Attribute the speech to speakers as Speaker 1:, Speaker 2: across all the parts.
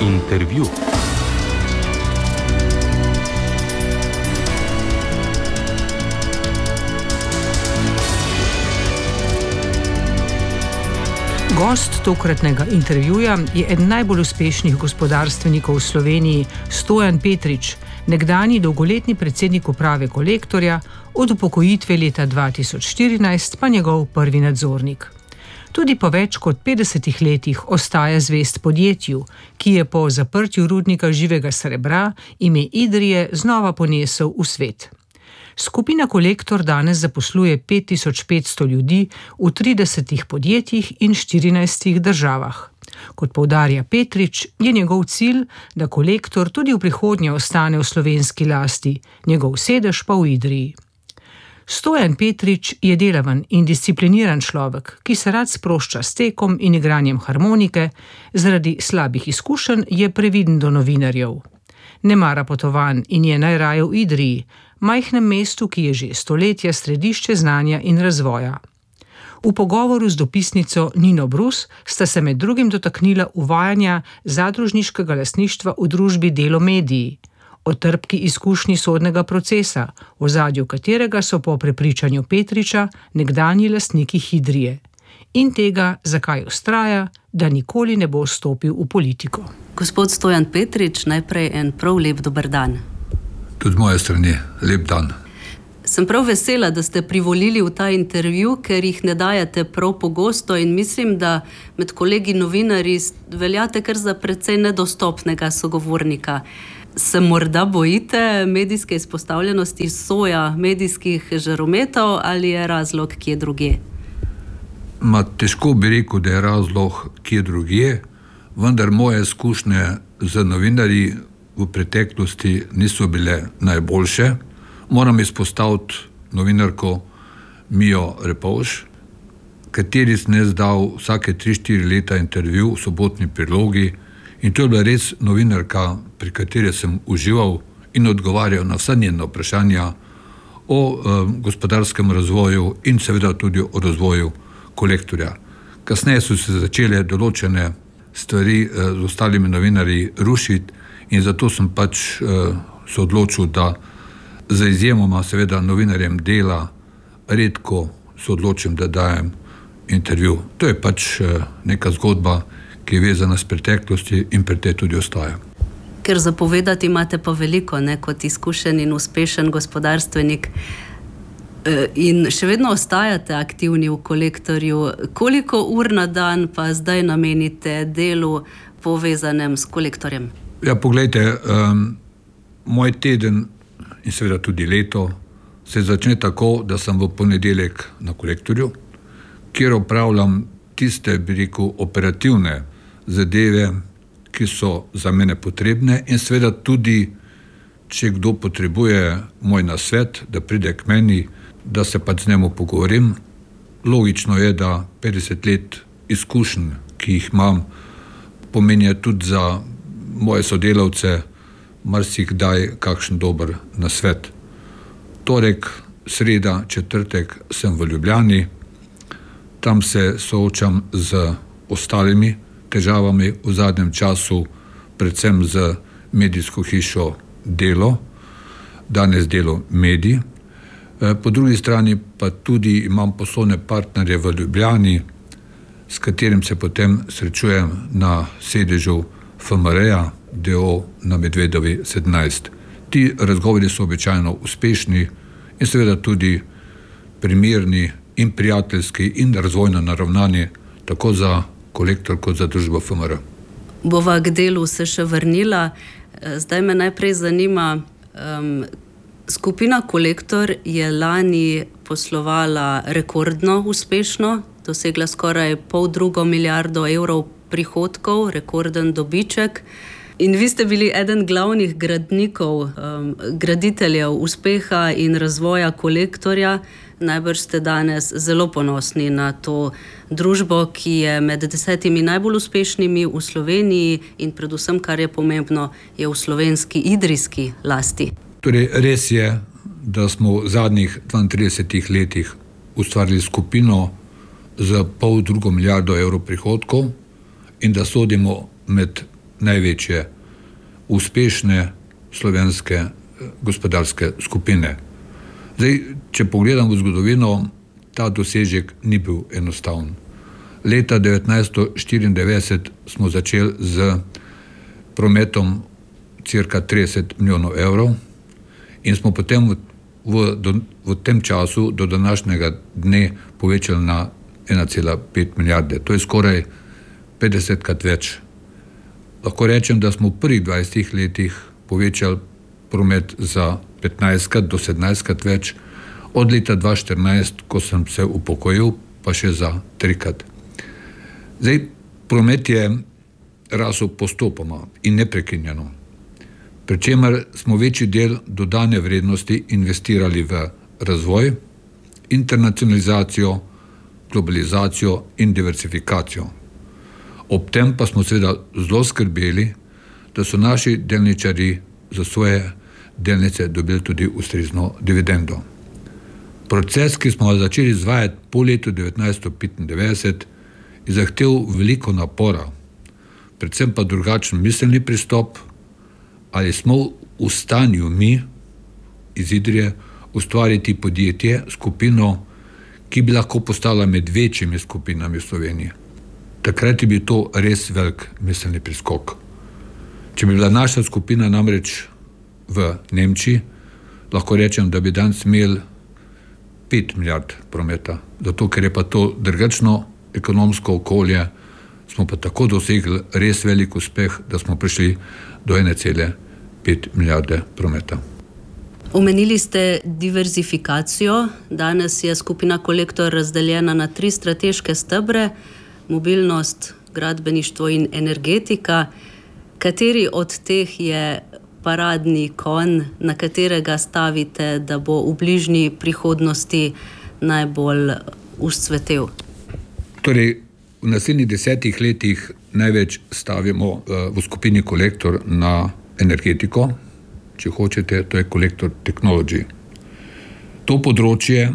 Speaker 1: Intervju.
Speaker 2: Gost tokratnega intervjuja je eden najbolj uspešnih gospodarstvenikov v Sloveniji, Stojan Petrič, nekdanji dolgoletni predsednik uprave Kolektorja, od upokojitve leta 2014 pa njegov prvi nadzornik. Tudi po več kot 50 letih ostaja zvest podjetju, ki je po zaprtju rudnika živega srebra ime Idrije znova ponesel v svet. Skupina Kolektor danes zaposluje 5500 ljudi v 30 podjetjih in 14 državah. Kot poudarja Petrič, je njegov cilj, da Kolektor tudi v prihodnje ostane v slovenski lasti, njegov sedež pa v Idriji. Stojan Petrič je delaven in discipliniran človek, ki se rad sprošča s tekom in igranjem harmonike, zaradi slabih izkušenj je previden do novinarjev. Ne mara potovanj in je najraje v Idriji, majhnem mestu, ki je že stoletja središče znanja in razvoja. V pogovoru z dopisnico Nino Brus sta se med drugim dotaknila uvajanja zadružniškega lastništva v družbi Delo Mediji, o trpki izkušnji sodnega procesa, v ozadju katerega so po prepričanju Petriča nekdanji lastniki Idrije, in tega, zakaj vztraja, da nikoli ne bo stopil v politiko.
Speaker 3: Gospod Stojan Petrič, najprej en prav lep dober dan.
Speaker 4: Tudi z moje strani, lep dan.
Speaker 3: Sem prav vesela, da ste privolili v ta intervju, ker jih ne dajete prav pogosto in mislim, da med kolegi novinarji veljate kar za precej nedostopnega sogovornika. Se morda bojite medijske izpostavljenosti soja medijskih žarometov ali je razlog kje drugje?
Speaker 4: Težko bi rekel, da je razlog kje drugje, vendar moje izkušnje z novinarji v preteklosti niso bile najboljše. Moram izpostaviti novinarko Mijo Repovž, kateri sem jaz dal vsake 3-4 leta intervju v Sobotni prilogi, in to je bila res novinarka, pri kateri sem užival in odgovarjal na vsa njena vprašanja o gospodarskem razvoju in seveda tudi o razvoju Kolektorja. Kasneje so se začele določene stvari z ostalimi novinarji rušiti in zato sem se odločil, da za izjemoma seveda novinarjem Dela redko se odločim, da dajem intervju. To je neka zgodba, ki je vezana s preteklosti in pri tej tudi ostaja.
Speaker 3: Ker zapovedati imate pa veliko, kot izkušen in uspešen gospodarstvenik in še vedno ostajate aktivni v Kolektorju. Koliko ur na dan pa zdaj namenite delu povezanem s Kolektorjem?
Speaker 4: Ja, poglejte, moj teden in seveda tudi leto se začne tako, da sem v ponedeljek na Kolektorju, kjer opravljam tiste, bi rekel, operativne zadeve, ki so za mene potrebne in seveda tudi, če kdo potrebuje moj nasvet, da pride k meni, da se z njemu pogovorim. Logično je, da 50 let izkušenj, ki jih imam, pomeni tudi za moje sodelavce marsikdaj kakšen dober nasvet. Torek, sreda, četrtek sem v Ljubljani, tam se soočam z ostalimi težavami v zadnjem času, predvsem z medijsko hišo Delo, danes Delo Medij. Po drugi strani pa tudi imam poslovne partnerje v Ljubljani, s katerim se potem srečujem na sedežu FMR-ja, d.o. na Medvedovi 17. Ti razgovori so običajno uspešni in seveda tudi primerni in prijateljski in razvojno naravnani, tako za Kolektor kot za družbo FMR.
Speaker 3: Bova k delu se še vrnila. Zdaj me najprej zanima, skupina Kolektor je lani poslovala rekordno uspešno, dosegla skoraj 1,5 milijardo evrov prihodkov, rekorden dobiček. In vi ste bili eden glavnih gradnikov, graditeljev uspeha in razvoja Kolektorja. Najbrž ste danes zelo ponosni na to družbo, ki je med 10 najbolj uspešnimi v Sloveniji in predvsem, kar je pomembno, je v slovenski idrijski lasti.
Speaker 4: Torej, res je, da smo v zadnjih 32 letih ustvarili skupino z 1,5 milijardo evrov prihodkov in da sodimo med največje uspešne slovenske gospodarske skupine. Zdaj, če pogledam v zgodovino, ta dosežek ni bil enostaven. Leta 1994 smo začeli z prometom cirka 30 milijonov evrov in smo potem v tem času do današnjega dne povečali na 1,5 milijarde. To je skoraj 50krat več. Lahko rečem, da smo v prvih 20 letih povečali promet za 15krat do 17krat več, od leta 2014, ko sem se upokojil, pa še za 3krat. Zdaj, promet je rasel postopoma in neprekinjeno, pri čemer smo večji del dodane vrednosti investirali v razvoj, internacionalizacijo, globalizacijo in diversifikacijo. Ob tem pa smo seveda zelo skrbeli, da so naši delničarji za svoje delnice dobili tudi ustrezno dividendo. Proces, ki smo ga začeli izvajati po letu 1995, je zahteval veliko napora, predvsem pa drugačen miselni pristop, ali smo v stanju mi iz Idrije ustvariti podjetje, skupino, ki bi lahko postala med večjimi skupinami v Sloveniji. Takrat je bil to res velik miselni preskok. Če bi bila naša skupina namreč v Nemčiji, lahko rečem, da bi danes imeli 5 milijard prometa. Zato, ker je pa to drugačno ekonomsko okolje, smo pa tako dosegli res velik uspeh, da smo prišli do 1,5 milijarde prometa.
Speaker 3: Omenili ste diverzifikacijo. Danes je skupina Kolektor razdeljena na 3 strateške stebre: mobilnost, gradbeništvo in energetika. Kateri od teh je paradni konj, na katerega stavite, da bo v bližnji prihodnosti najbolj vzcvetel?
Speaker 4: Torej, v naslednjih 10 letih največ stavimo v skupini Kolektor na energetiko, če hočete, to je Kolektor Technology. To področje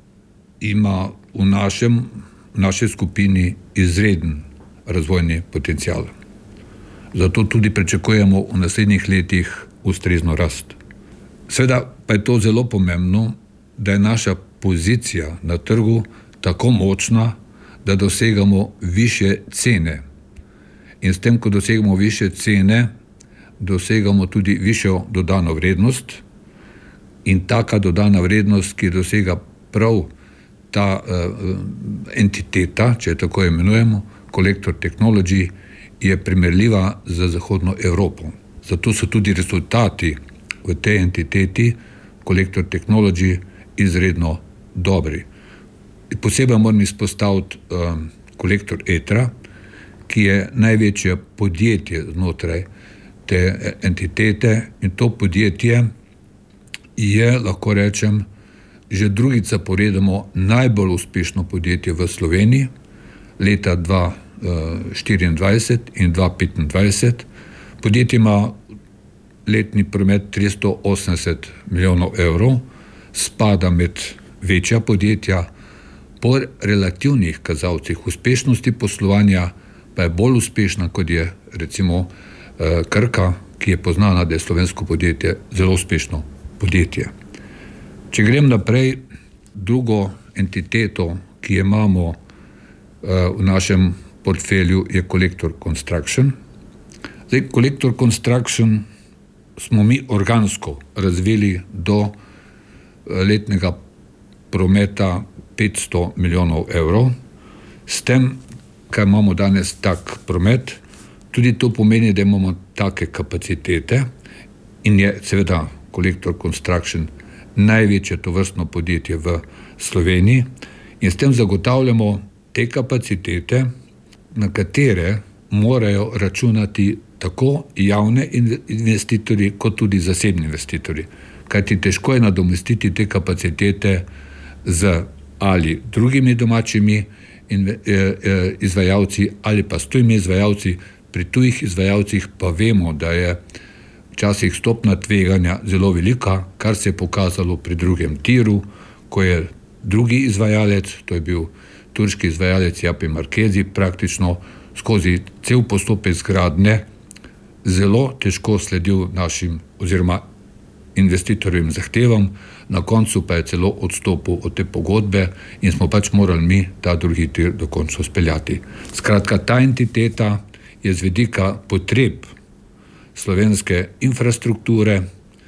Speaker 4: ima v naši skupini izreden razvojni potencial. Zato tudi pričakujemo v naslednjih letih ustrezno rast. Seveda pa je to zelo pomembno, da je naša pozicija na trgu tako močna, da dosegamo višje cene. In s tem, ko dosegamo višje cene, dosegamo tudi višjo dodano vrednost, in taka dodana vrednost, ki dosega prav ta entiteta, če je tako imenujemo, Kolektor Technology, je primerljiva z zahodno Evropo. Zato so tudi rezultati v tej entiteti Kolektor Technology izredno dobri. Posebej moram izpostaviti Kolektor Etra, ki je največje podjetje znotraj te entitete, in to podjetje je, lahko rečem, že drugič zaporedoma najbolj uspešno podjetje v Sloveniji, leta 2024 in 2025. Podjetje ima letni promet 380 milijonov evrov, spada med večja podjetja, po relativnih kazalcih uspešnosti poslovanja pa je bolj uspešna, kot je recimo Krka, ki je poznana, da je slovensko podjetje zelo uspešno podjetje. Če grem naprej, drugo entiteto, ki jo imamo v našem portfelju, je Kolektor Construction. Zdaj, Kolektor Construction smo mi organsko razvili do letnega prometa 500 milijonov evrov. S tem, kaj imamo danes tak promet, tudi to pomeni, da imamo take kapacitete, in je seveda Kolektor Construction največje tovrstno podjetje v Sloveniji, in s tem zagotavljamo te kapacitete, na katere morajo računati tako javne investitorji, kot tudi zasebni investitorji. Kajti težko je nadomestiti te kapacitete z ali drugimi domačimi izvajalci ali pa s tujimi izvajalci. Pri tujih izvajalcih pa vemo, da je včasih stopna tveganja zelo velika, kar se je pokazalo pri drugem tiru, ko je drugi izvajalec, to je bil turški izvajalec Japi Markezi, praktično skozi cel postopek zgradnje zelo težko sledil našim oziroma investitorjevim zahtevam, na koncu pa je celo odstopil od te pogodbe in smo pač morali mi ta drugi tir dokončno speljati. Skratka, ta entiteta je z vidika potreb slovenske infrastrukture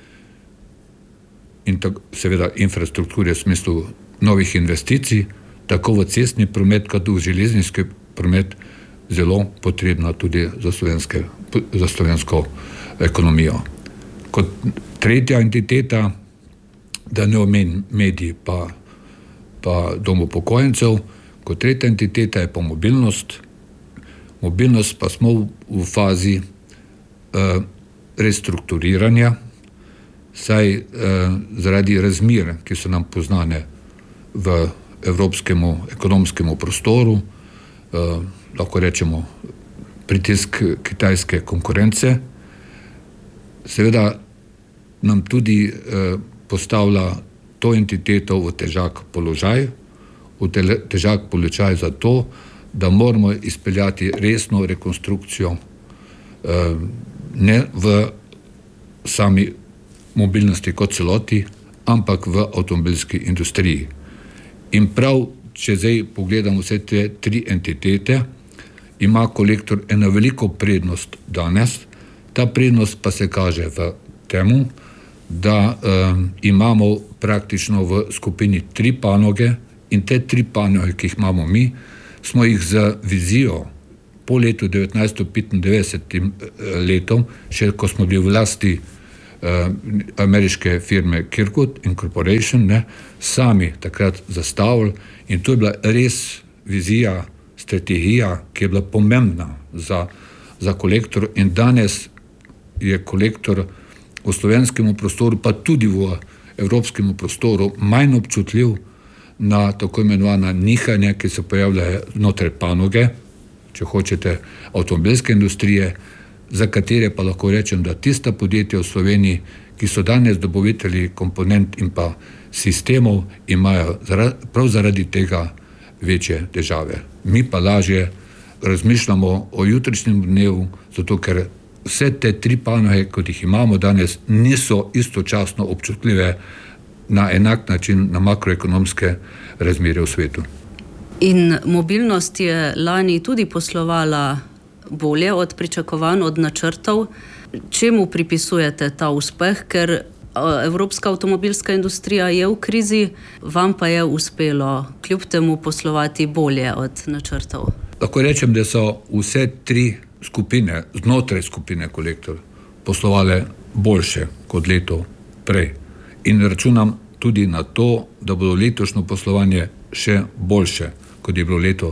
Speaker 4: in seveda infrastrukture v smislu novih investicij, tako v cestni promet, kot v železniški promet, zelo potrebna tudi za slovensko ekonomijo. Kot tretja entiteta, da ne omenim mediji pa dom upokojencev, kot tretja entiteta je pa mobilnost. Mobilnost pa smo v fazi restrukturiranja, saj zaradi razmer, ki so nam poznane v evropskemu ekonomskemu prostoru, lahko rečemo pritisk kitajske konkurence, seveda nam tudi postavlja to entiteto v težak položaj, težak položaj za to, da moramo izpeljati resno rekonstrukcijo ne v sami mobilnosti kot celoti, ampak v avtomobilski industriji. In prav, če zdaj pogledamo vse te tri entitete, ima Kolektor eno veliko prednost danes. Ta prednost pa se kaže v temu, da imamo praktično v skupini 3 panoge in te 3 panoge, ki jih imamo mi, smo jih z vizijo po letu 1995 letom, še ko smo bili v lasti ameriške firme Kirkwood Incorporation, sami takrat zastavili in to je bila res vizija, strategija, ki je bila pomembna za Kolektor in danes je Kolektor v slovenskem prostoru, pa tudi v evropskem prostoru manj občutljiv na tako imenovana nihanja, ki se pojavljajo znotraj panoge, če hočete, avtomobilske industrije, za katere pa lahko rečem, da tista podjetja v Sloveniji, ki so danes dobavitelji komponent in pa sistemov, imajo prav zaradi tega večje težave. Mi pa lažje razmišljamo o jutrišnjem dnevu, zato ker vse te 3 panoge, kot jih imamo danes, niso istočasno občutljive na enak način na makroekonomske razmere v svetu.
Speaker 3: In mobilnost je lani tudi poslovala bolje od pričakovanj, od načrtov. Čemu pripisujete ta uspeh? Ker evropska avtomobilska industrija je v krizi, vam pa je uspelo kljub temu poslovati bolje od načrtov.
Speaker 4: Lahko rečem, da so vse 3 skupine, znotraj skupine Kolektor, poslovale boljše kot leto prej. In računam tudi na to, da bodo letošnje poslovanje še boljše, kot je bilo leto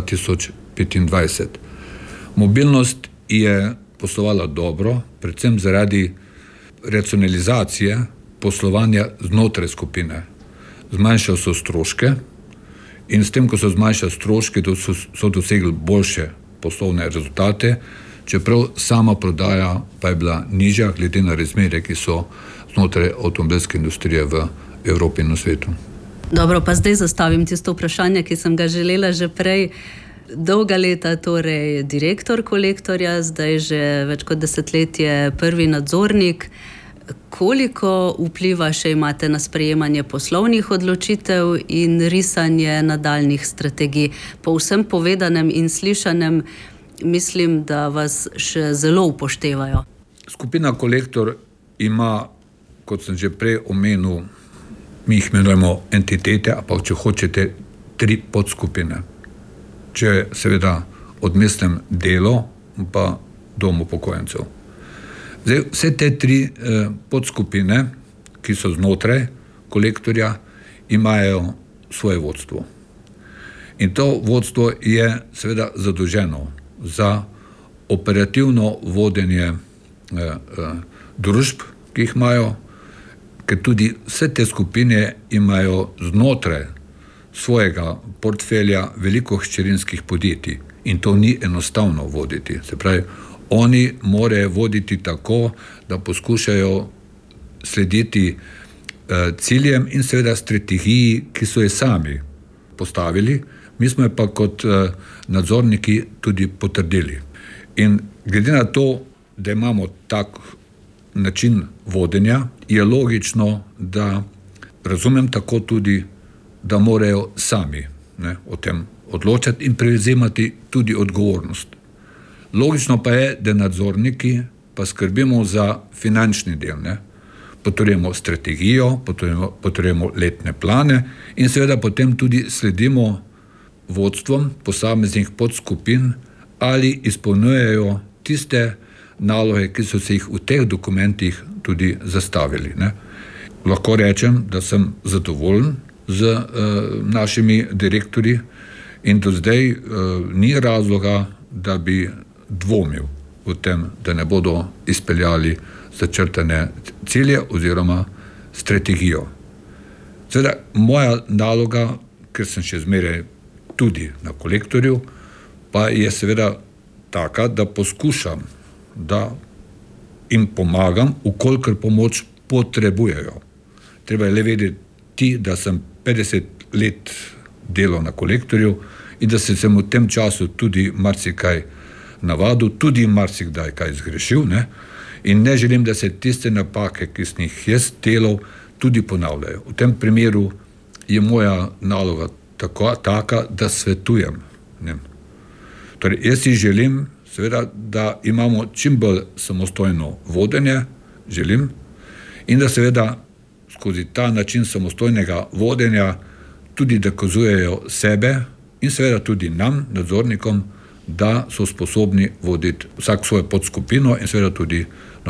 Speaker 4: 2025. Mobilnost je poslovala dobro, predvsem zaradi racionalizacije poslovanja znotraj skupine. Zmanjšali so stroške in s tem, ko so zmanjšali stroške, so dosegli boljše poslovne rezultate, čeprav sama prodaja pa je bila nižja glede na razmere, ki so znotraj avtomobilske industrije v Evropi in na svetu.
Speaker 3: Dobro, pa zdaj zastavim tisto vprašanje, ki sem ga želela že prej. Dolga leta torej direktor Kolektorja, zdaj že več kot desetletje prvi nadzornik. Koliko vpliva še imate na sprejemanje poslovnih odločitev in risanje nadaljnih strategij? Po vsem povedanem in slišanem mislim, da vas še zelo upoštevajo.
Speaker 4: Skupina Kolektor ima, kot sem že prej omenil, mi jih imenujemo entitete, ampak če hočete 3 podskupine. Če seveda odmislim delo pa dom upokojencev. Zdaj, vse te 3 podskupine, ki so znotraj Kolektorja, imajo svoje vodstvo. In to vodstvo je seveda zadolženo za operativno vodenje družb, ki jih imajo, ker tudi vse te skupine imajo znotraj svojega portfelja veliko hčerinskih podjetij in to ni enostavno voditi. Se pravi, oni morajo voditi tako, da poskušajo slediti ciljem in seveda strategiji, ki so jo sami postavili, mi smo jo pa kot nadzorniki tudi potrdili. In glede na to, da imamo tak način vodenja, je logično, da razumem tako tudi, da morajo sami o tem odločati in prevzemati tudi odgovornost. Logično pa je, da nadzorniki pa skrbimo za finančni del. Potrebujemo strategijo, potrebujemo letne plane in seveda potem tudi sledimo vodstvom posameznih podskupin, ali izpolnjujejo tiste naloge, ki so se jih v teh dokumentih tudi zastavili. Lahko rečem, da sem zadovoljen z našimi direktorji in do zdaj ni razloga, da bi dvomil v tem, da ne bodo izpeljali začrtane cilje oziroma strategijo. Seveda, moja naloga, ker sem še zmeraj tudi na kolektorju, pa je seveda taka, da poskušam, da jim pomagam, ukolikor pomoč potrebujejo. Treba je le vedeti, da sem 50 let delal na kolektorju in da sem v tem času tudi marsikaj navadil, tudi marsikdaj kaj zgrešil, in ne želim, da se tiste napake, ki sem jih jaz delal, tudi ponavljajo. V tem primeru je moja naloga taka, da svetujem. Torej, jaz si želim, seveda, da imamo čim bolj samostojno vodenje, želim, in da seveda skozi ta način samostojnega vodenja tudi dokazujejo sebe in seveda tudi nam, nadzornikom, da so sposobni voditi vsak svojo podskupino in seveda tudi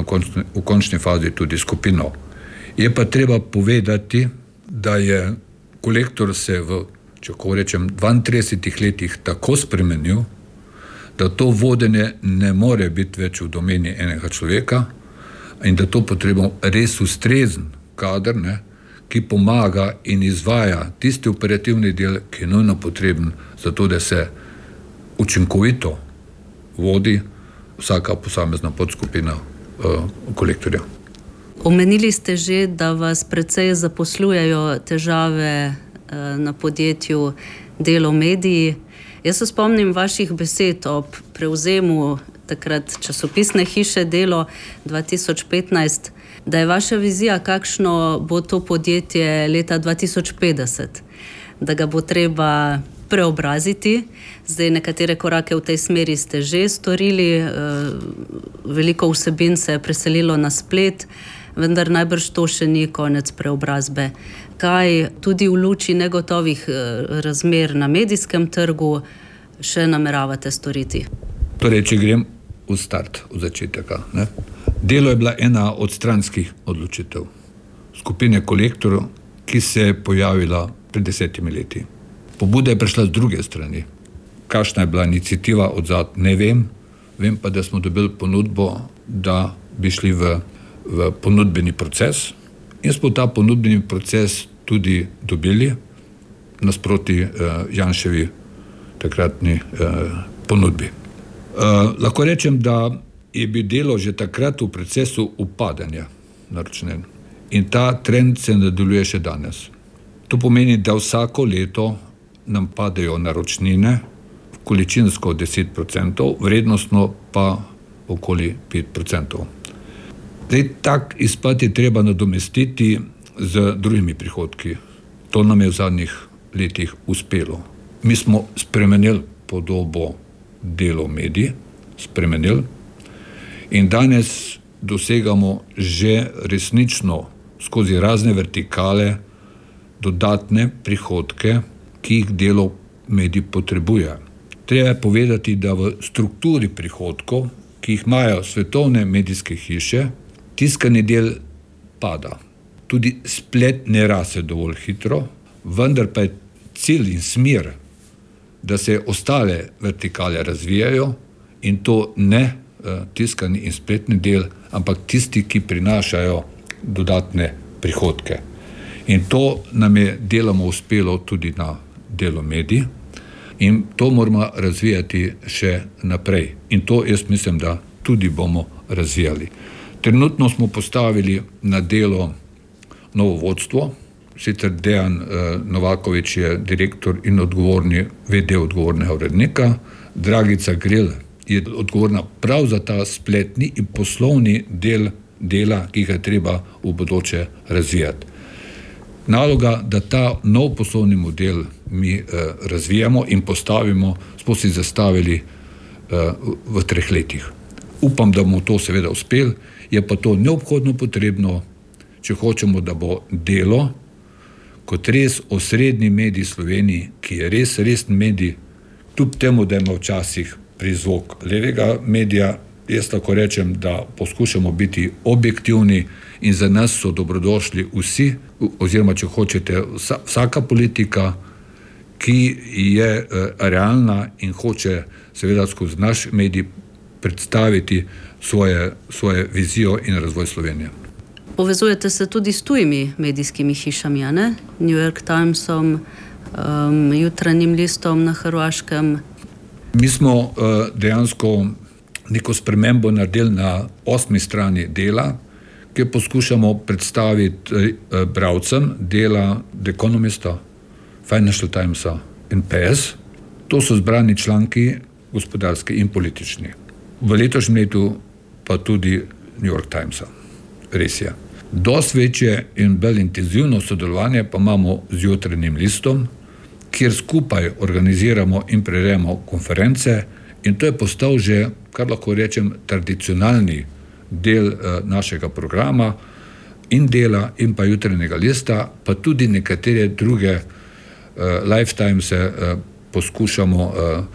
Speaker 4: v končni fazi tudi skupino. Je pa treba povedati, da je kolektor se v, če ko rečem, 32 letih tako spremenil, da to vodenje ne more biti več v domeni enega človeka in da to potrebujemo res ustrezen kader, ki pomaga in izvaja tisti operativni del, ki je nujno potreben za to, da se učinkovito vodi vsaka posamezna podskupina kolektorja.
Speaker 3: Omenili ste že, da vas precej zaposlujejo težave na podjetju Delo mediji. Jaz se spomnim vaših besed ob prevzemu takrat časopisne hiše Delo 2015, da je vaša vizija, kakšno bo to podjetje leta 2050, da ga bo treba preobraziti. Zdaj nekatere korake v tej smeri ste že storili, veliko vsebin se je preselilo na splet, vendar najbrž to še ni konec preobrazbe. Kaj tudi v luči negotovih razmer na medijskem trgu še nameravate storiti?
Speaker 4: Torej, če grem v start, v začetek. Delo je bila ena od stranskih odločitev skupine kolektorjev, ki se je pojavila pred 10 leti. Pobuda je prišla z druge strani. Kakšna je bila iniciativa odzad, ne vem. Vem pa, da smo dobili ponudbo, da bi šli v ponudbeni proces in smo ta ponudbeni proces tudi dobili nasproti Janševi takratni ponudbi. Lahko rečem, da je bil Delo že takrat v procesu upadanja naročnin in ta trend se nadaljuje še danes. To pomeni, da vsako leto nam padajo naročnine količinsko 10%, vrednostno pa okoli 5%. Zdaj, tak izpad je treba nadomestiti z drugimi prihodki. To nam je v zadnjih letih uspelo. Mi smo spremenili podobo Delo medij, in danes dosegamo že resnično skozi razne vertikale dodatne prihodke, ki jih Delo medij potrebuje. Treba je povedati, da v strukturi prihodkov, ki jih imajo svetovne medijske hiše, tiskani del pada. Tudi splet ne raste dovolj hitro, vendar pa je cilj in smer, da se ostale vertikale razvijajo in to ne tiskani in spletni del, ampak tisti, ki prinašajo dodatne prihodke. In to nam je deloma uspelo tudi na Delo medij in to moramo razvijati še naprej. In to jaz mislim, da tudi bomo razvijali. Trenutno smo postavili na Delo novo vodstvo, sicer Dejan Novakovič je direktor in odgovorni, VD odgovornega urednika, Dragica Gril je odgovorna prav za ta spletni in poslovni del dela, ki ga je treba v bodoče razvijati. Naloga, da ta nov poslovni model mi razvijamo in postavimo, smo si zastavili v 3 letih. Upam, da bomo to seveda uspeli, je pa to neobhodno potrebno, če hočemo, da bo Delo kot res osrednji medij Sloveniji, ki je res medij, kljub temu, da ima včasih prizvok levega medija, jaz lahko rečem, da poskušamo biti objektivni in za nas so dobrodošli vsi, oziroma če hočete vsaka politika, ki je realna in hoče seveda skozi naš medij predstaviti svoje vizijo in razvoj Slovenije.
Speaker 3: Povezujete se tudi s tujimi medijskimi hišami, ne? New York Timesom, Jutranjim listom na Hrvaškem.
Speaker 4: Mi smo dejansko neko spremembo naredili na 8. strani Dela, kjer poskušamo predstaviti bralcem Dela, The Economista, Financial Timesa in PS. To so zbrani članki gospodarski in politični. V letošnjem letu pa tudi New York Timesa. Res je. Dosti večje in bolj intenzivno sodelovanje pa imamo z Jutranjim listom, kjer skupaj organiziramo in prirejamo konference, in to je postal že, kar lahko rečem, tradicionalni del našega programa in Dela in pa Jutranjega lista, pa tudi nekatere druge Lifetimese poskušamo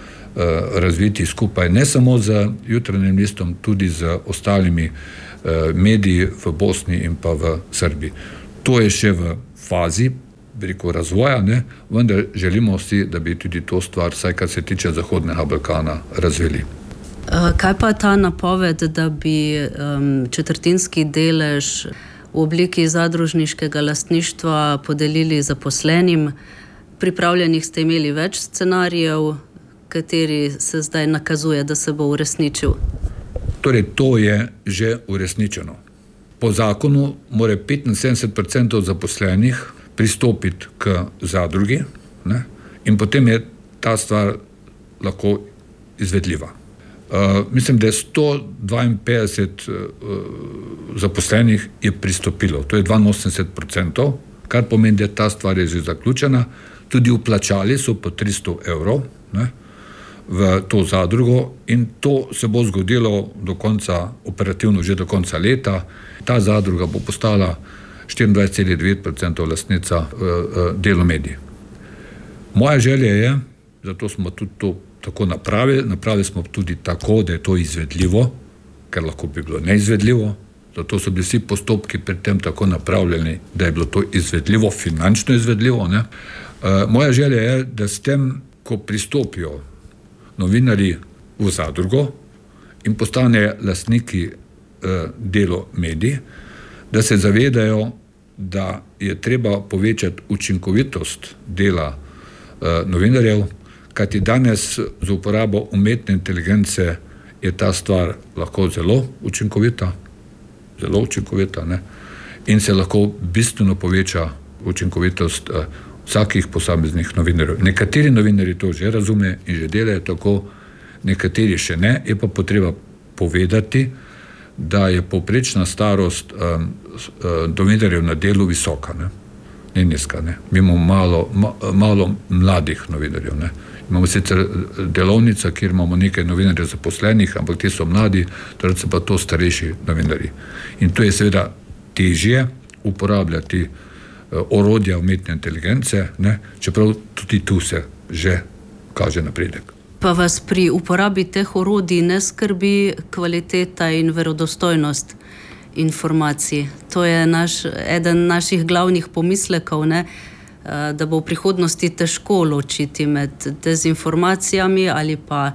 Speaker 4: razviti skupaj, ne samo z Jutranjim listom, tudi z ostalimi mediji v Bosni in pa v Srbiji. To je še v fazi razvoja, ne? Vendar želimo si, da bi tudi to stvar, vsaj kar se tiče Zahodnega Balkana, razvili.
Speaker 3: Kaj pa ta napoved, da bi četrtinski delež v obliki zadružniškega lastništva podelili zaposlenim? Pripravljenih ste imeli več scenarijev, kateri se zdaj nakazuje, da se bo uresničil?
Speaker 4: Torej, to je že uresničeno. Po zakonu mora 75% zaposlenih pristopiti k zadrugi, ne? In potem je ta stvar lahko izvedljiva. Mislim, da je 152 zaposlenih je pristopilo, to je 82%, kar pomeni, da ta stvar je že zaključena. Tudi vplačali so po 300 evrov, ne, v to zadrugo, in to se bo zgodilo do konca, operativno že do konca leta. Ta zadruga bo postala 24,9% lastnica Delo medij. Moja želja je, zato smo tudi to tako napravili smo tudi tako, da je to izvedljivo, ker lahko bi bilo neizvedljivo, zato so bili vsi postopki pred tem tako napravljeni, da je bilo to izvedljivo, finančno izvedljivo, ne. Moja želja je, da s tem, ko pristopijo novinarji v zadrugo in postane lastniki Delo medij, da se zavedajo, da je treba povečati učinkovitost dela novinarjev, kajti danes z uporabo umetne inteligence je ta stvar lahko zelo učinkovita, ne? In se lahko bistveno poveča učinkovitost vsakih posameznih novinarjev. Nekateri novinarji to že razume in že delajo tako, nekateri še ne, je pa potreba povedati, da je povprečna starost novinarjev na Delu visoka, ne nizka, ne. Mi imamo malo mladih novinarjev, ne. Imamo sicer delovnica, kjer imamo nekaj novinarjev zaposlenih, ampak ti so mladi, torej so pa to starejši novinarji. In to je seveda težje uporabljati orodja umetne inteligence, ne, čeprav tudi tu se že kaže napredek.
Speaker 3: Pa vas pri uporabi teh orodij ne skrbi kvaliteta in verodostojnost informacij? To je eden naših glavnih pomislekov, ne? Da bo v prihodnosti težko ločiti med dezinformacijami ali pa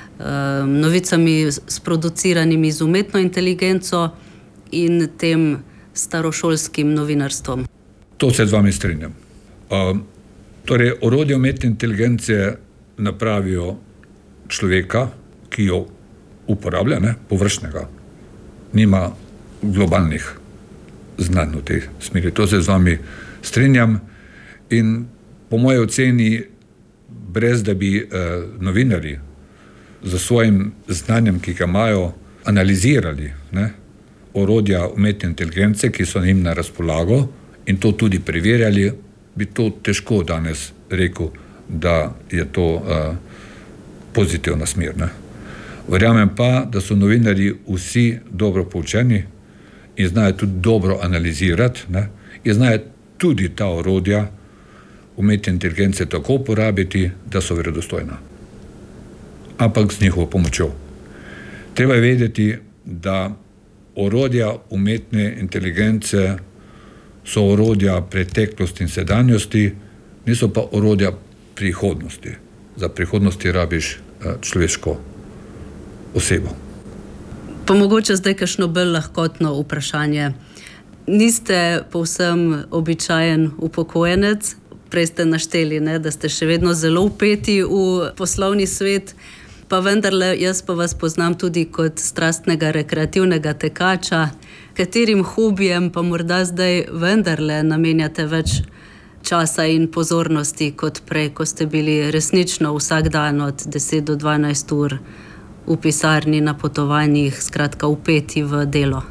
Speaker 3: novicami sproduciranimi z umetno inteligenco in tem starošolskim novinarstvom.
Speaker 4: To se z vami strinjam. Torej, orodje umetne inteligence napravijo človeka, ki jo uporablja, ne, površnega. Nima globalnih znanj v tej smeri. To se z vami strinjam. In po moje oceni, brez da bi novinarji za svojim znanjem, ki ga imajo, analizirali, ne, orodja umetne inteligence, ki so jim na razpolago in to tudi preverjali, bi to težko danes rekel, da je to pozitivna smer. Ne. Verjamem pa, da so novinarji vsi dobro poučeni in znajo tudi dobro analizirati, ne, in znajo tudi ta orodja umetne inteligence tako uporabiti, da so verodostojna. Ampak z njihovo pomočjo. Treba je vedeti, da orodja umetne inteligence so orodja preteklosti in sedanjosti, niso pa orodja prihodnosti. Za prihodnosti rabiš človeško osebo.
Speaker 3: Pa mogoče zdaj kakšno bolj lahkotno vprašanje. Niste povsem običajen upokojenec, prej ste našteli, ne, da ste še vedno zelo vpeti v poslovni svet, pa vendarle jaz pa vas poznam tudi kot strastnega rekreativnega tekača. Katerim hobijem pa morda zdaj vendarle namenjate več časa in pozornosti kot prej, ko ste bili resnično vsak dan od 10 do 12 ur v pisarni, na potovanjih, skratka vpeti v delo?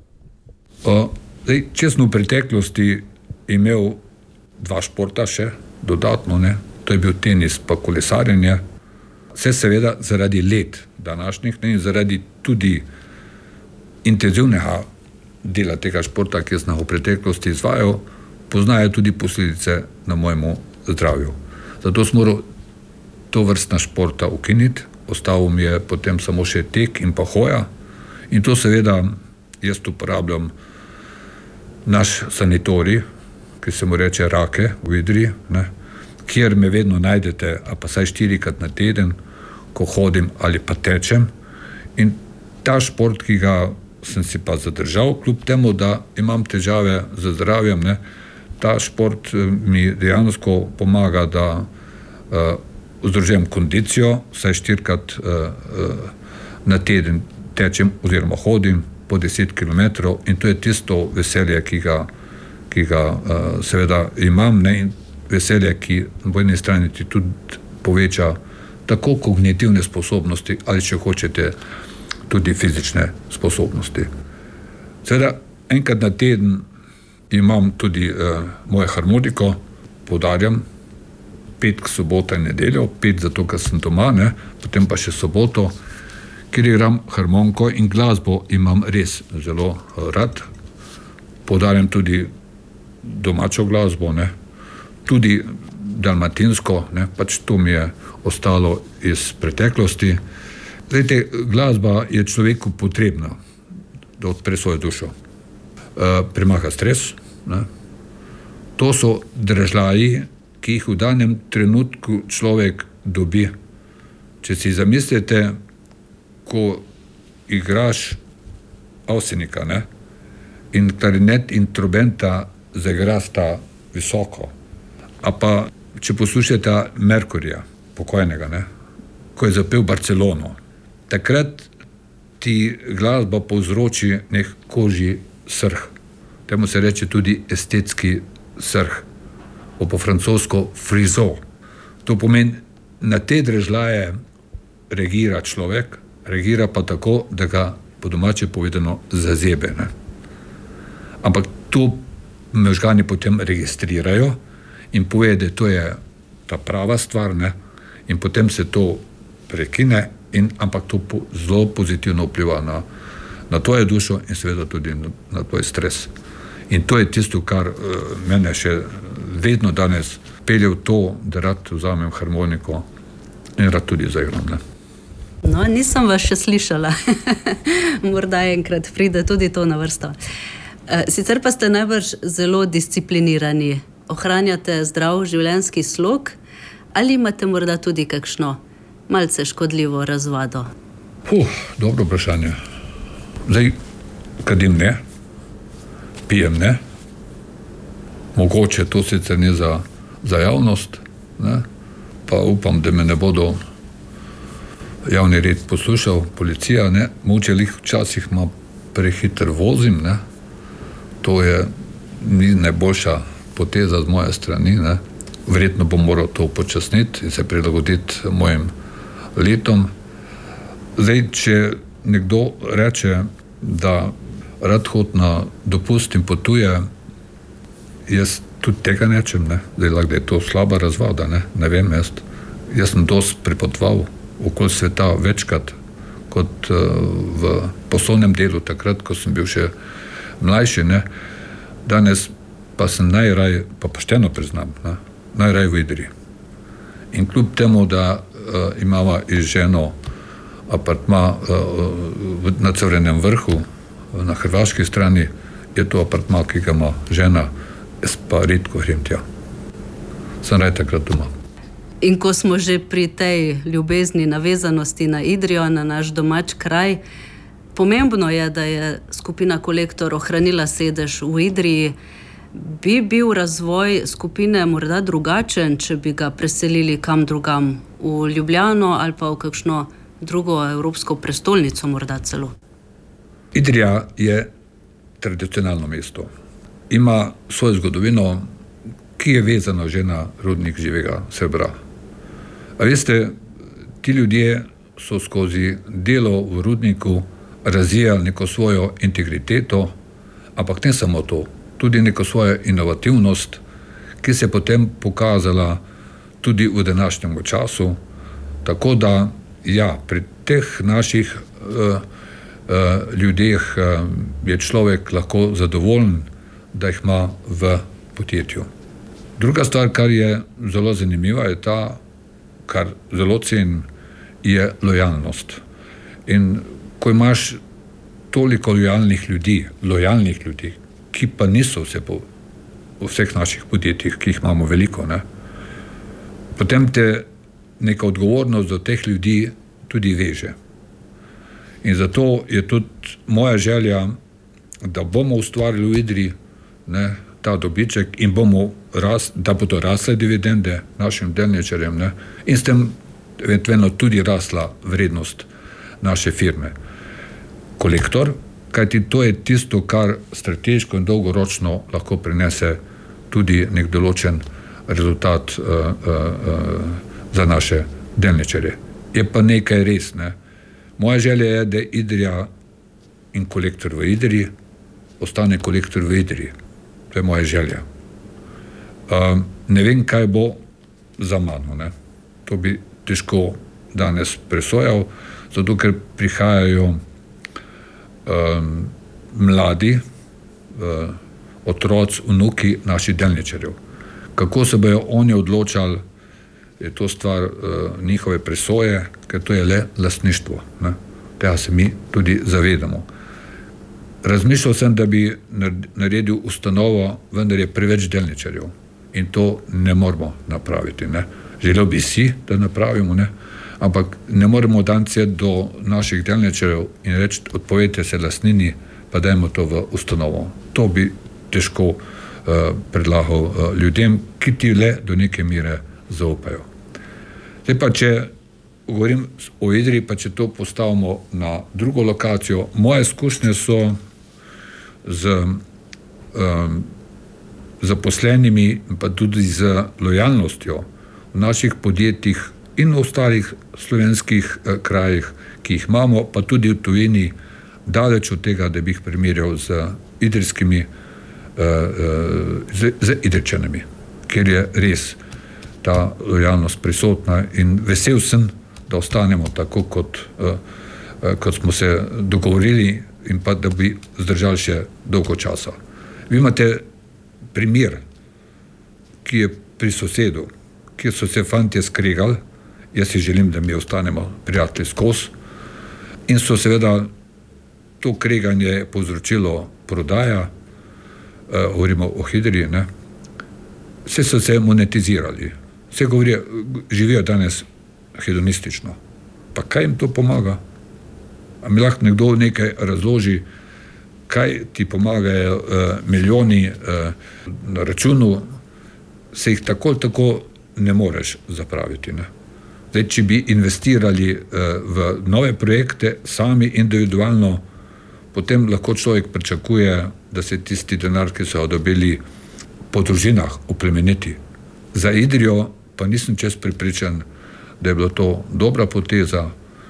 Speaker 4: Če sem v preteklosti imel 2 športa še dodatno, ne, to je bil tenis pa kolesarjenje, vse seveda zaradi let današnjih, ne, in zaradi tudi intenzivnega dela tega športa, ki sem v preteklosti izvajal, poznajo tudi posledice na mojemu zdravju. Zato sem moral to vrstna športa ukiniti, ostal mi je potem samo še tek in pa hoja in to seveda jaz uporabljam naš sanatorij, ki se mu reče Rake v Idriji, ne, kjer me vedno najdete, a pa saj 4-krat na teden, ko hodim ali pa tečem. In ta šport, ki ga sem si pa zadržal, kljub temu, da imam težave z zdravjem, ne, ta šport mi dejansko pomaga, da vzdržujem kondicijo, vsaj 4-krat na teden tečem oziroma hodim po 10 km in to je tisto veselje, ki ga seveda imam, ne, in veselje, ki po eni strani ti tudi poveča tako kognitivne sposobnosti ali, če hočete, tudi fizične sposobnosti. Seveda, enkrat na teden imam tudi mojo harmoniko, poudarjam, petek, sobota in nedeljo, 5 zato, ker sem doma, ne, potem pa še soboto, kjer igram harmoniko in glasbo imam res zelo rad. Poudarjam tudi domačo glasbo, ne, tudi dalmatinsko, ne, pač to mi je ostalo iz preteklosti. Zdaj, glasba je človeku potrebna, da odpre svojo dušo. Premaga stres, ne. To so držljaji, ki jih v danem trenutku človek dobi. Če si zamislite, ko igraš avsenika, ne, in klarinet in trobenta zaigrasta visoko, a pa če poslušate Merkurja, pokojnega, ne, ko je zapel Barcelono, takrat ti glasba povzroči nek kožji srh. Temu se reče tudi estetski srh, po francosko frizo. To pomeni, na te držljaje reagira človek, reagira pa tako, da ga po domače povedano zazebe, ne. Ampak to možgani potem registrirajo in pove, da to je ta prava stvar, ne, in potem se to prekine, ampak to zelo pozitivno vpliva na tvojo dušo in seveda tudi na tvoj stres. In to je tisto, kar mene še vedno danes pelje v to, da rad vzamem harmoniko in rad tudi zaigram, ne.
Speaker 3: No, nisem vas še slišala. Morda enkrat pride tudi to na vrsto. Sicer pa ste najbrž zelo disciplinirani. Ohranjate zdrav življenjski slog ali imate morda tudi kakšno malce škodljivo razvado?
Speaker 4: Dobro vprašanje. Zdaj, kadim ne, pijem ne, mogoče to sicer ni za javnost, ne, pa upam, da me ne bodo javni red poslušal, policija, ne, mogoče včasih prehiter vozim, ne, to ni najboljša poteza z moje strani, ne, verjetno bom moral to upočasniti in se prilagoditi mojim letom. Zdaj, če nekdo reče, da rad hod na dopust in potuje, jaz tudi tega nečem, ne. Zdaj lahko, da je to slaba razvada, ne vem jaz. Jaz sem dosti prepotoval okoli sveta večkrat kot v poslovnem delu, takrat, ko sem bil še mlajši, ne. Danes pa sem najraj, pa pošteno priznam, najraj v Idriji. In kljub temu, da imava iz ženo apartma na Crvenem vrhu, na hrvaški strani, je to apartma, ki ga ima žena, jaz pa redko grem tja. Sem raj takrat doma.
Speaker 3: In ko smo že pri tej ljubezni, navezanosti na Idrijo, na naš domač kraj, pomembno je, da je skupina Kolektor ohranila sedež v Idriji. Bi bil razvoj skupine morda drugačen, če bi ga preselili kam drugam, v Ljubljano ali pa v kakšno drugo evropsko prestolnico morda celo?
Speaker 4: Idrija je tradicionalno mesto. Ima svojo zgodovino, ki je vezana že na rudnik živega srebra. A veste, ti ljudje so skozi delo v rudniku razvijali neko svojo integriteto, ampak ne samo to, tudi neko svojo inovativnost, ki se je potem pokazala tudi v današnjem času. Tako da, ja, pri teh naših ljudeh je človek lahko zadovoljen, da jih ima v podjetju. Druga stvar, kar je zelo zanimiva, je ta, kar zelo cenim, je lojalnost. In ko imaš toliko lojalnih ljudi, ki pa niso vse po vseh naših podjetjih, ki jih imamo veliko, ne, potem te neka odgovornost do teh ljudi tudi veže. In zato je tudi moja želja, da bomo ustvarili v Idriji, ne, ta dobiček in da bodo rasle dividende našim delničarjem, ne, in s tem eventualno tudi rasla vrednost naše firme Kolektor, kajti to je tisto, kar strateško in dolgoročno lahko prinese tudi nek določen rezultat za naše delničarje. Je pa nekaj res, ne. Moja želja je, da Idrija in Kolektor v Idriji ostane Kolektor v Idriji. To je moja želja. Ne vem, kaj bo za mano, ne. To bi težko danes presojal, zato ker prihajajo mladi, otroci, vnuki naših delničarjev. Kako se bojo oni odločali, je to stvar njihove presoje, ker to je le lastništvo, ne. Tega se mi tudi zavedamo. Razmišljal sem, da bi naredil ustanovo, vendar je preveč delničarjev in to ne moramo napraviti, ne. Želel bi si, da napravimo, ne, ampak ne moremo danci do naših delničarjev in reči, odpovejte se lastnini, pa dajmo to v ustanovo. To bi težko predlagal ljudem, ki ti le do neke mere zaupajo. Zdaj pa, če govorim o Idriji, pa če to postavimo na drugo lokacijo, moje izkušnje so z zaposlenimi, pa tudi z lojalnostjo v naših podjetjih in v ostalih slovenskih krajih, ki jih imamo, pa tudi v tujini, daleč od tega, da bi jih primerjal z idrijskimi, z Idrijčanami, kjer je res ta lojalnost prisotna in vesel sem, da ostanemo tako, kot smo se dogovorili in pa da bi zdržali še dolgo časa. Vi imate primer, ki je pri sosedu, kjer so se fantje skregali, jaz si želim, da mi ostanemo prijatelji skozi, in so seveda to kreganje povzročilo prodaja, govorimo o Idriji, ne, vse so se monetizirali, vse govorijo, živijo danes hedonistično. Pa kaj jim to pomaga? A mi lahko nekdo nekaj razloži, kaj ti pomagajo milijoni na računu, se jih tako ne moreš zapraviti, ne. Zdaj, če bi investirali v nove projekte sami individualno, potem lahko človek pričakuje, da se tisti denar, ki so dobili po družinah, oplemeniti. Za Idrijo pa nisem čest prepričan, da je bilo to dobra poteza,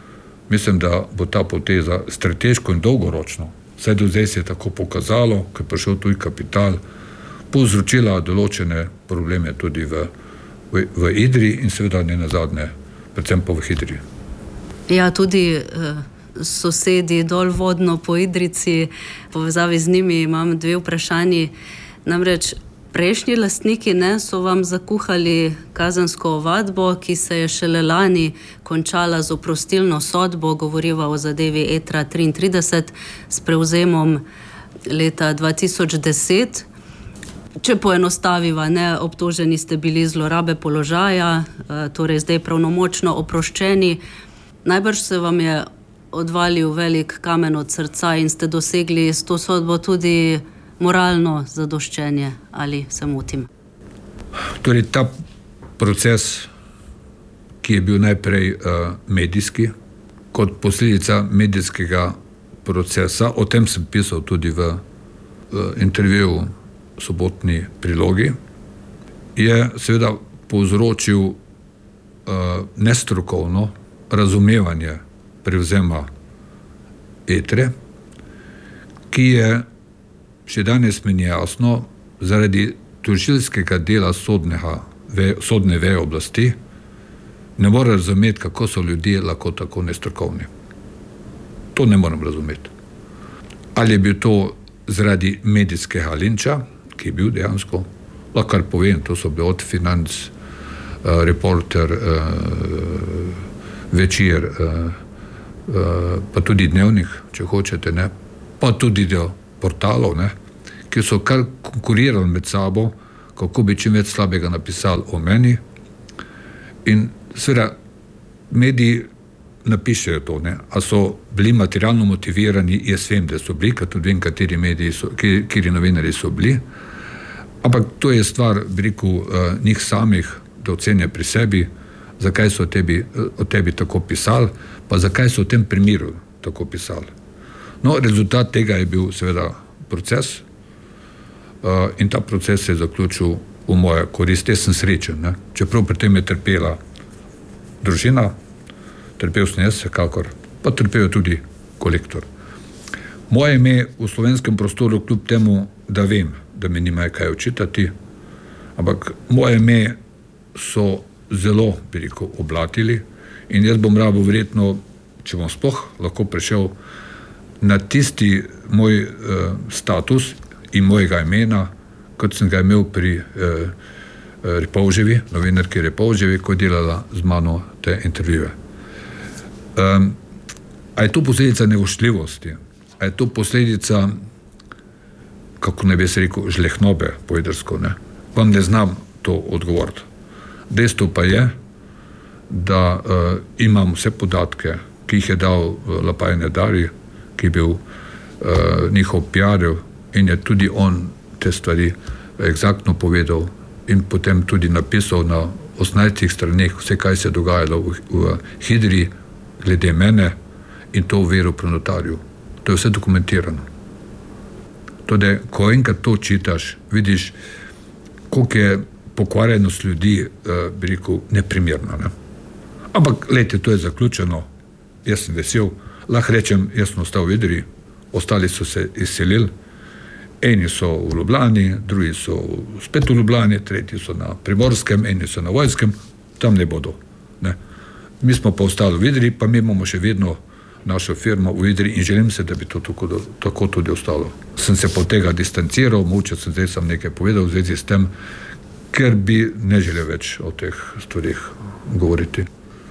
Speaker 4: Mislim, da bo ta poteza strateško in dolgoročno, vsaj do zdaj se je tako pokazalo, ko je prišel tuj kapital, povzročila določene probleme tudi v Idriji in seveda ne nazadnje, predvsem pa v Idriji.
Speaker 3: Ja, tudi sosedi dol vodno po Idrici, povezavi z njimi imam 2 vprašanji. Namreč prejšnji lastniki so vam zakuhali kazensko ovadbo, ki se je šele lani končala z oprostilno sodbo, govoriva o zadevi Etra 33 s prevzemom leta 2010. Če poenostaviva, obtoženi ste bili zlorabe položaja, torej zdaj pravnomočno oproščeni. Najbrž se vam je odvalil velik kamen od srca in ste dosegli s to sodbo tudi moralno zadoščenje, ali se motim?
Speaker 4: Torej, ta proces, ki je bil najprej medijski, kot posledica medijskega procesa, o tem sem pisal tudi v intervjuju v sobotni prilogi, je seveda povzročil nestrokovno razumevanje prevzema Etre, ki je, še danes meni jasno, zaradi tožilskega dela sodne veje oblasti, ne more razumeti, kako so ljudje lahko tako nestrokovni. To ne morem razumeti. Ali je bil to zaradi medijskega linča, ki je bil dejansko, lahko kar povem, to so bili od Financ, Reporter, Večer, pa tudi Dnevnik, če hočete, pa tudi del portalov, ki so kar konkurirali med sabo, kako bi čim več slabega napisali o meni. In seveda mediji napišejo to, a so bili materialno motivirani, jaz vem, da so bili, ker tudi vem, kateri novinarji so bili, ampak to je stvar, bi rekel, njih samih, da ocenijo pri sebi, zakaj so o tebi tako pisali, pa zakaj so v tem primeru tako pisali. No, rezultat tega je bil seveda proces in ta proces se je zaključil v moje korist. Jaz sem srečen, čeprav pri tem je trpela družina, trpel sem jaz vsekakor, pa trpel tudi kolektor. Moje ime v slovenskem prostoru, kljub temu, da vem, da mi nimajo kaj očitati, ampak moje ime so zelo, bi rekel, oblatili in jaz bom rabo verjetno, če bom sploh lahko prišel na tisti moj status in mojega imena, kot sem ga imel pri Repovževi, novinarki Repovževi, ko je delala z mano te intervjuje. A je to posledica neuštljivosti? A je to posledica, kako ne bi se rekel, žlehnobe po idrsko, Vam ne znam to odgovoriti. Dejstvo pa je, da imam vse podatke, ki jih je dal Lapaj Nedari, ki je bil njihov PR-jev in je tudi on te stvari eksaktno povedal in potem tudi napisal na 18 straneh vse, kaj se je dogajalo v Idriji glede mene in to v veru pri notarju. To je vse dokumentirano. Tudi, ko enkrat to čitaš, vidiš, koliko je pokvarjenost ljudi, bi rekel, neprimerna. Ampak, lejte, to je zaključeno, jaz sem vesel, lahko rečem, jaz sem ostal v Idriji, ostali so se izselili, eni so v Ljubljani, drugi so spet v Ljubljani, tretji so na Primorskem, eni so na Vojskem, tam ne bodo. Mi smo pa ostali v Idriji, pa mi imamo še vedno našo firmo v Idriji in želim se, da bi to tako tudi ostalo. Sem se po tega distanciral, mogoče sem zdaj nekaj povedal v zvezi s tem, ker bi ne želel več o teh stvarih govoriti.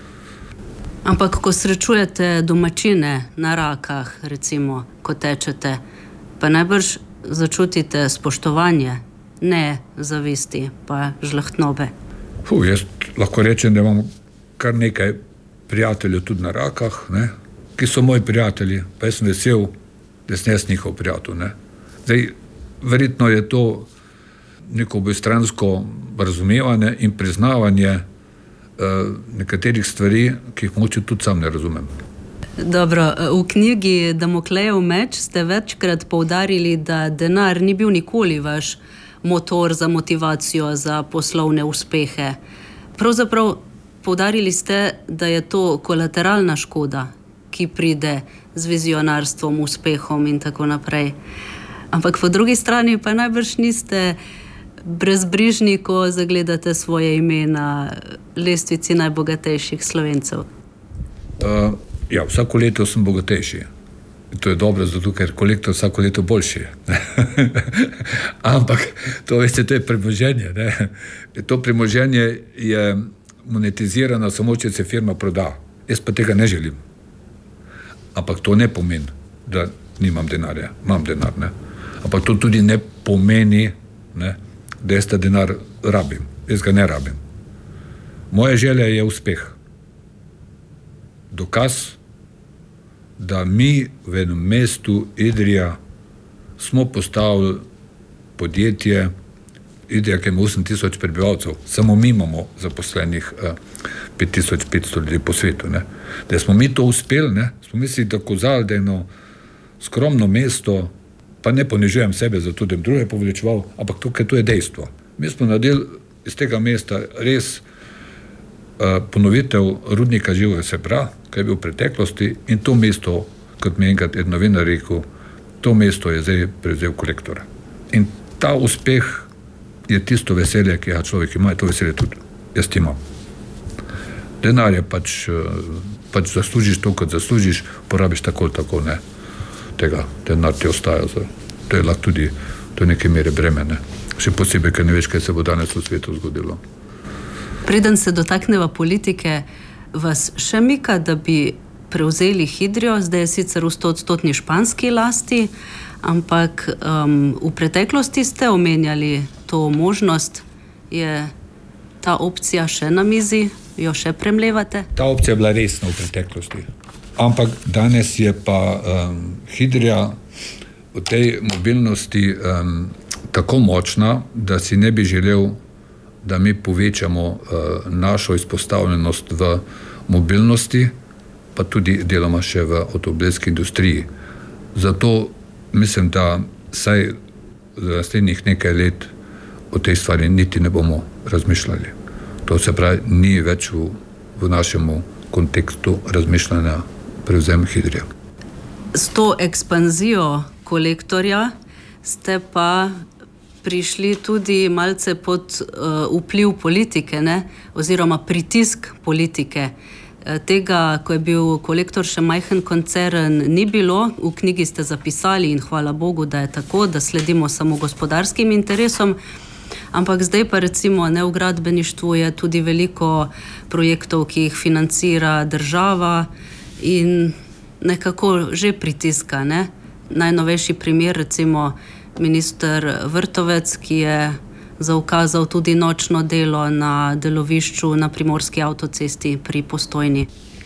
Speaker 3: Ampak, ko srečujete domačine na Rakah, recimo, ko tečete, pa najbrž začutite spoštovanje, ne zavisti, pa žlahtnobe.
Speaker 4: Jaz lahko rečem, da imam kar nekaj prijateljev tudi na Rakah, ki so moji prijatelji, pa jaz sem vesel, da sem jaz njihov prijatelj. Zdaj, verjetno je to neko obojestransko razumevanje in priznavanje nekaterih stvari, ki jih mogoče tudi sam ne razumem.
Speaker 3: Dobro, v knjigi Damoklejev meč ste večkrat poudarili, da denar ni bil nikoli vaš motor za motivacijo za poslovne uspehe. Pravzaprav poudarili ste, da je to kolateralna škoda, ki pride z vizionarstvom, uspehom in tako naprej. Ampak po drugi strani pa najbrž niste brezbrižni, ko zagledate svoje ime na lestvici najbogatejših Slovencev.
Speaker 4: Ja, vsako leto sem bogatejši. To je dobro, zato ker kolektor vsako leto boljši. Ampak to, veste, to je premoženje. Ne? To premoženje je monetizirano samo, če se firma proda. Jaz pa tega ne želim. Ampak to ne pomeni, da nimam denarja. Imam denar, ne? Ampak to tudi ne pomeni, ne, da jaz ta denar rabim. Jaz ga ne rabim. Moja želja je uspeh. Dokaz, da mi v enem mestu Idrija smo postavili podjetje, Idrija, ki ima 8000 prebivalcev, samo mi imamo zaposlenih 5500 ljudi po svetu. Ne. Da smo mi to uspeli, ne, smo mislili, da kozali, da je eno skromno mesto, pa ne ponižujem sebe, zato da bi druge poveličeval, ampak tukaj to je dejstvo. Mi smo naredili iz tega mesta res ponovitev rudnika živega srebra, kaj je bil v preteklosti, in to mesto, kot mi je enkrat en novinar rekel, to mesto je zdaj prevzel kolektor. In ta uspeh je tisto veselje, ki ga človek ima, to veselje tudi jaz imam. Denar je pač zaslužiš to, kot zaslužiš, porabiš tako, ne. Tega denar ti ostaja. To je lahko tudi do neke mere breme, ne. Še posebej, ker ne veš, kaj se bo danes v svetu zgodilo.
Speaker 3: Preden se dotakneva politike, vas še mika, da bi prevzeli Hidrijo, zdaj je sicer v 100% španski lasti, ampak v preteklosti ste omenjali to možnost. Je ta opcija še na mizi? Jo še premlevate?
Speaker 4: Ta opcija je bila resna v preteklosti. Ampak danes je pa Hidrija v tej mobilnosti tako močna, da si ne bi želel, da mi povečamo našo izpostavljenost v mobilnosti, pa tudi deloma še v avtomobilski industriji. Zato mislim, da saj za naslednjih nekaj let o tej stvari niti ne bomo razmišljali. To se pravi, ni več v našemu kontekstu razmišljanja prevzem Hidrije.
Speaker 3: S to ekspanzijo kolektorja ste pa prišli tudi malce pod vpliv politike, ne? Oziroma pritisk politike. Tega, ko je bil kolektor še majhen koncern, ni bilo. V knjigi ste zapisali in hvala Bogu, da je tako, da sledimo samo gospodarskim interesom. Ampak zdaj pa recimo v gradbeništvu je tudi veliko projektov, ki jih financira država in nekako že pritiska, ne? Najnovejši primer, recimo minister Vrtovec, ki je zaukazal tudi nočno delo na delovišču na Primorski avtocesti pri Postojni.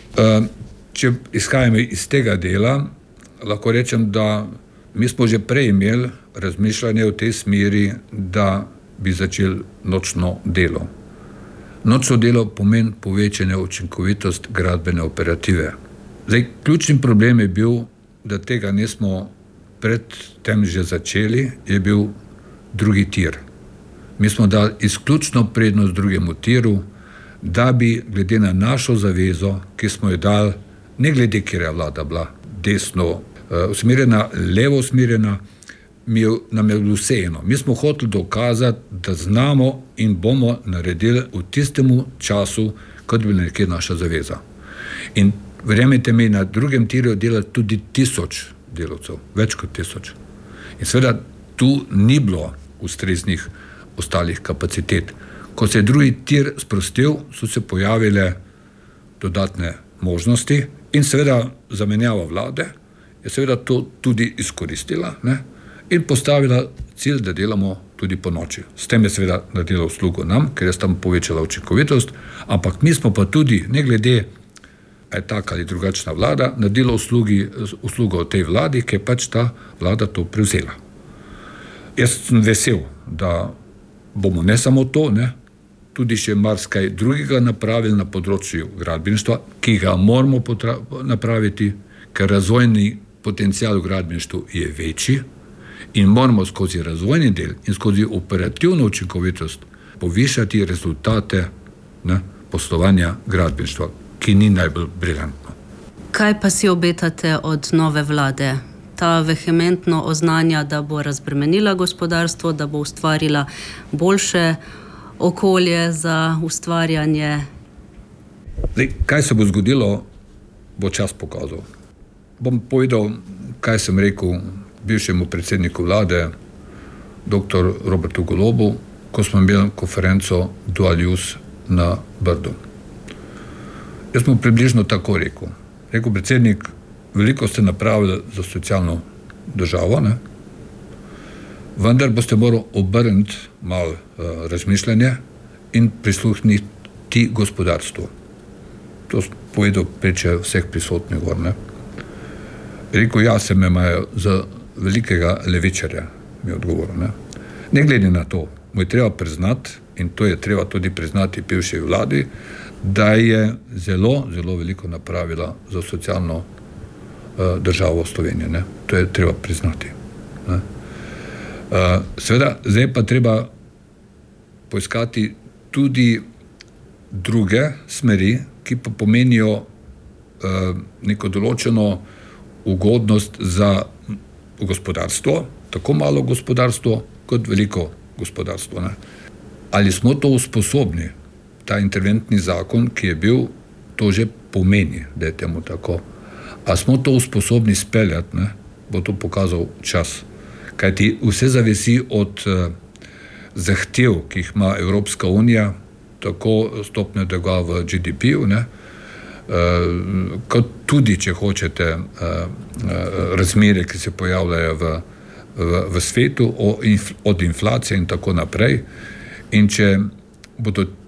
Speaker 4: Če izhajamo iz tega dela, lahko rečem, da mi smo že prej imeli razmišljanje v tej smeri, da bi začeli nočno delo. Nočno delo pomeni povečanje učinkovitost gradbene operative. Zdaj, ključni problem je bil, da tega nismo pred tem že začeli, je bil drugi tir. Mi smo dali izključno prednost drugemu tiru, da bi glede na našo zavezo, ki smo jo dali, ne glede, kjer je vlada bila, desno usmerjena, levo usmerjena, nam je bilo vseeno. Mi smo hoteli dokazati, da znamo in bomo naredili v tistemu času, kot bi nekje naša zaveza. In verjemite mi, na drugem tirju dela tudi 1000 delavcev, več kot 1000. In seveda tu ni bilo ustreznih ostalih kapacitet. Ko se je drugi tir sprostil, so se pojavile dodatne možnosti in seveda zamenjava vlade je seveda to tudi izkoristila, ne? In postavila cilj, da delamo tudi po noči. S tem je seveda naredila uslugo nam, ker je tam povečala učinkovitost, ampak mi smo pa tudi, ne glede, a je taka ali drugačna vlada, naredila uslugo tej vladi, ki je pač ta vlada to prevzela. Jaz sem vesel, da bomo ne samo to, ne, tudi še marsikaj drugega napravili na področju gradbeništva, ki ga moramo napraviti, ker razvojni potencial v gradbeništvu je večji in moramo skozi razvojni del in skozi operativno učinkovitost povišati rezultate, ne, poslovanja gradbeništva, ki ni najbolj briljantno.
Speaker 3: Kaj pa si obetate od nove vlade? Ta vehementno oznanja, da bo razbremenila gospodarstvo, da bo ustvarila boljše okolje za ustvarjanje.
Speaker 4: Zdaj, kaj se bo zgodilo, bo čas pokazal. Bom povedal, kaj sem rekel bivšemu predsedniku vlade, dr. Robertu Golobu, ko smo imeli konferenco Dual Use na Brdu. Jaz sem mu približno tako rekel. Rekel, predsednik, veliko ste napravili za socialno državo, ne? Vendar boste morali obrniti malo razmišljanje in prisluhniti gospodarstvu. To sem povedal preče vseh prisotnih gor, ne? Rekel, ja, se me imajo za velikega levičarja, mi je odgovoril, ne? Ne glede na to, mu je treba priznati, in to je treba tudi priznati bivši vladi, da je zelo, zelo veliko napravila za socialno državo Slovenije, ne? To je treba priznati, ne? Seveda, zdaj pa treba poiskati tudi druge smeri, ki pa pomenijo neko določeno ugodnost za gospodarstvo, tako malo gospodarstvo, kot veliko gospodarstvo, ne? Ali smo to sposobni? Ta interventni zakon, ki je bil, to že pomeni, da je temu tako. A smo to sposobni speljati, ne? Bo to pokazal čas. Kajti vse zavisi od zahtev, ki jih ima Evropska unija, tako stopnjo dolga v GDP-ju, ne? Kot tudi, če hočete, razmere, ki se pojavljajo v svetu, od inflacije in tako naprej. In če bodo